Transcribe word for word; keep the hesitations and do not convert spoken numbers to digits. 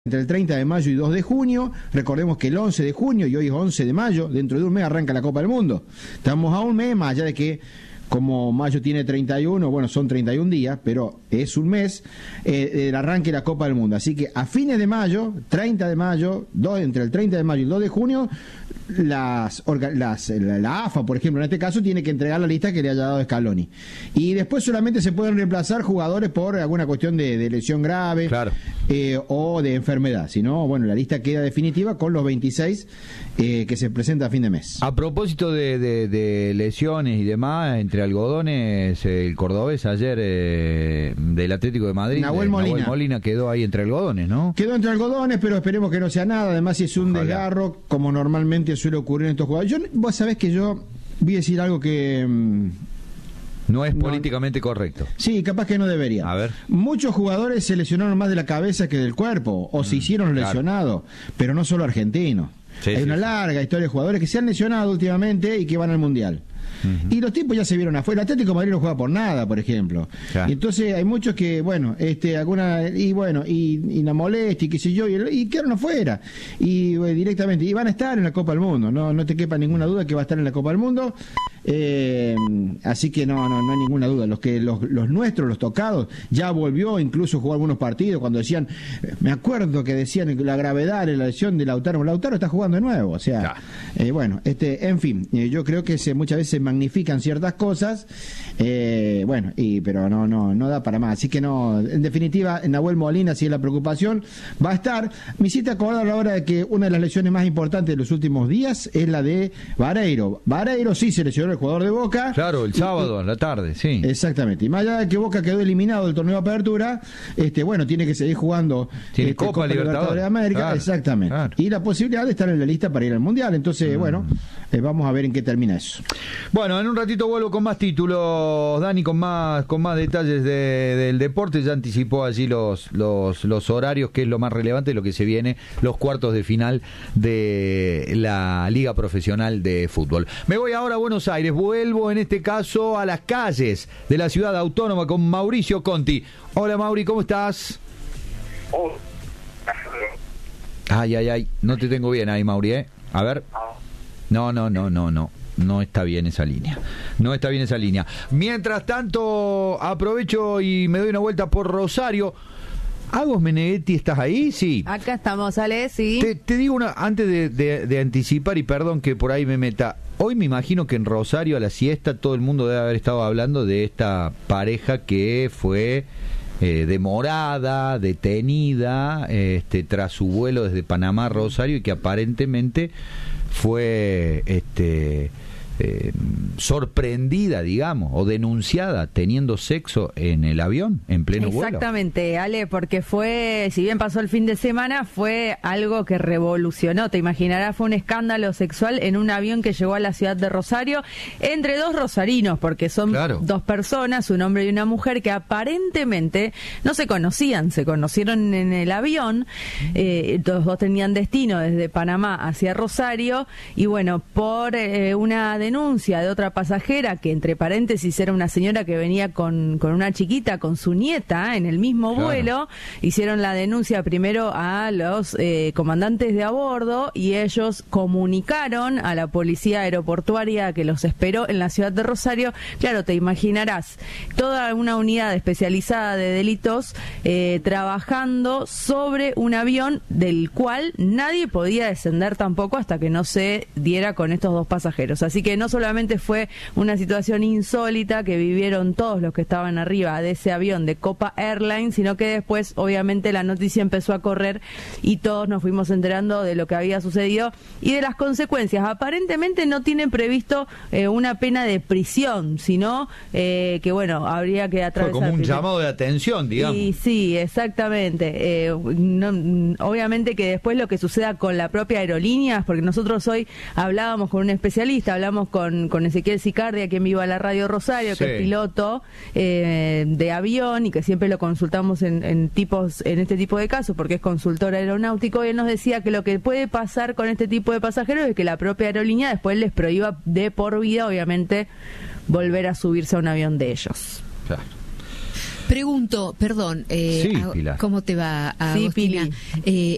Entre el treinta de mayo y dos de junio, recordemos que el once de junio, y hoy es once de mayo, dentro de un mes arranca la Copa del Mundo. Estamos a un mes, más allá de que como mayo tiene treinta y uno, bueno, son treinta y un días, pero es un mes, eh, el arranque de la Copa del Mundo. Así que a fines de mayo, treinta de mayo, dos, entre el treinta de mayo y el dos de junio, las, las la, la A F A, por ejemplo, en este caso, tiene que entregar la lista que le haya dado Scaloni. Y después solamente se pueden reemplazar jugadores por alguna cuestión de, de lesión grave, claro. eh, o de enfermedad. Si no, bueno, la lista queda definitiva con los veintiséis eh, que se presenta a fin de mes. A propósito de, de, de lesiones y demás, entre algodones, el cordobés ayer eh, del Atlético de Madrid, Nahuel Molina. Nahuel Molina quedó ahí entre algodones, ¿no? Quedó entre algodones, pero esperemos que no sea nada. Además, si es un Ojalá. desgarro, como normalmente suele ocurrir en estos jugadores. Yo, vos sabés que yo voy a decir algo que... Mmm, No es No. políticamente correcto. Sí, capaz que no debería. A ver. Muchos jugadores se lesionaron más de la cabeza que del cuerpo, o se hicieron claro. lesionados, pero no solo argentinos. Sí, Hay sí, una sí. larga historia de jugadores que se han lesionado últimamente y que van al Mundial. Uh-huh. Y los tipos ya se vieron afuera. El Atlético de Madrid no juega por nada, por ejemplo. Claro. Y entonces hay muchos que, bueno, este, alguna, y bueno, y, y la molestia, y qué sé yo, y, y quedaron afuera. Y eh, directamente, y van a estar en la Copa del Mundo, no, no te quepa ninguna duda que va a estar en la Copa del Mundo. Eh, así que no, no, no hay ninguna duda. Los que, los, los nuestros, los tocados, ya volvió, incluso jugó algunos partidos cuando decían, me acuerdo que decían que la gravedad de la lesión de Lautaro, Lautaro está jugando de nuevo, o sea, Claro. eh, bueno, este, en fin, eh, yo creo que se, muchas veces se magnifican ciertas cosas, eh, bueno, y pero no, no, no da para más. Así que no, en definitiva, Nahuel Molina, si es la preocupación, va a estar. Me hiciste acordar ahora de que una de las lesiones más importantes de los últimos días es la de Vareiro. Vareiro sí se lesionó, el jugador de Boca. Claro, el Y- sábado a la tarde, sí. Exactamente, y más allá de que Boca quedó eliminado del torneo de apertura, este, bueno, tiene que seguir jugando Tiene este, Copa Libertadores. de América, Claro, exactamente, claro. y la posibilidad de estar en la lista para ir al Mundial. Entonces, Mm. bueno, eh, vamos a ver en qué termina eso. Bueno, en un ratito vuelvo con más títulos, Dani, con más con más detalles de, del deporte. Ya anticipó allí los, los los horarios, que es lo más relevante, lo que se viene, los cuartos de final de la Liga Profesional de Fútbol. Me voy ahora a Buenos Aires, vuelvo en este caso a las calles de la ciudad autónoma con Mauricio Conti. Hola Mauri, ¿cómo estás? Oh. Ay, ay, ay, no te tengo bien ahí, Mauri, ¿eh? A ver. No, no, no, no, no. No está bien esa línea. No está bien esa línea. Mientras tanto, aprovecho y me doy una vuelta por Rosario. Agos Meneghetti, ¿estás ahí? Sí. Acá estamos, Ale, sí. Te, te digo una, antes de, de, de anticipar, y perdón que por ahí me meta. Hoy me imagino que en Rosario a la siesta todo el mundo debe haber estado hablando de esta pareja que fue eh, demorada, detenida, este, tras su vuelo desde Panamá a Rosario, y que aparentemente fue este eh, sorprendida, digamos, o denunciada teniendo sexo en el avión, en pleno vuelo. Exactamente, Ale, porque fue, si bien pasó el fin de semana, fue algo que revolucionó, te imaginarás, fue un escándalo sexual en un avión que llegó a la ciudad de Rosario, entre dos rosarinos, porque son Claro. dos personas, un hombre y una mujer, que aparentemente no se conocían, se conocieron en el avión, eh, los dos tenían destino desde Panamá hacia Rosario, y bueno, por eh, una denuncia de otra pasajera, que entre paréntesis era una señora que venía con, con una chiquita, con su nieta, en el mismo Claro. vuelo, hicieron la denuncia primero a los eh, comandantes de a bordo, y ellos comunicaron a la policía aeroportuaria que los esperó en la ciudad de Rosario. Claro, te imaginarás, toda una unidad especializada de delitos eh, trabajando sobre un avión del cual nadie podía descender tampoco hasta que no se diera con estos dos pasajeros. Así que no solamente fue una situación insólita que vivieron todos los que estaban arriba de ese avión de Copa Airlines, sino que después obviamente la noticia empezó a correr y todos nos fuimos enterando de lo que había sucedido y de las consecuencias. Aparentemente no tienen previsto eh, una pena de prisión, sino eh, que bueno, habría que Fue atravesar... como un primero- llamado de atención, digamos. Y sí, exactamente. Eh, no, obviamente que después lo que suceda con la propia aerolínea, porque nosotros hoy hablábamos con un especialista, hablamos con, con Ezequiel Sicardi, a quien viva la Radio Rosario, Sí. que es piloto eh, de avión y que siempre lo consultamos en, en tipos en este tipo de casos, porque es consultor aeronáutico, y él nos decía que lo que puede pasar con este tipo de pasajeros es que la propia aerolínea después les prohíba de por vida, obviamente, volver a subirse a un avión de ellos. Claro. Pregunto, perdón, eh, Sí, a- Pilar. ¿cómo te va, Sí, Agostina? Pili. Eh,